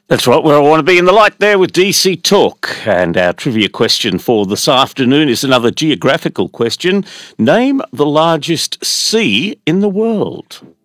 That's right, where I want to be in the light there with DC Talk. And our trivia question for this afternoon is another geographical question. Name the largest sea in the world.